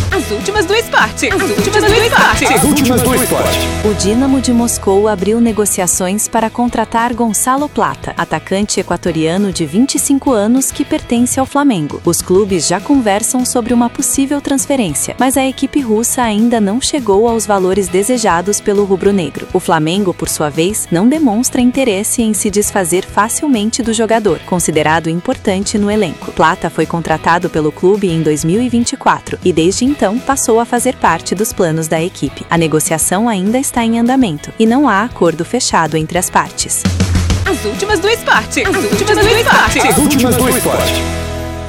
As últimas do esporte. As últimas do esporte. As últimas do esporte. O Dínamo de Moscou abriu negociações para contratar Gonçalo Plata, atacante equatoriano de 25 anos que pertence ao Flamengo. Os clubes já conversam sobre uma possível transferência, mas a equipe russa ainda não chegou aos valores desejados pelo rubro-negro. O Flamengo, por sua vez, não demonstra interesse em se desfazer facilmente do jogador, considerado importante no elenco. Plata foi contratado pelo clube em 2024 e desde então passou a fazer parte dos planos da equipe. A negociação ainda está em andamento e não há acordo fechado entre as partes. As últimas do esporte. As últimas do esporte. As últimas do esporte.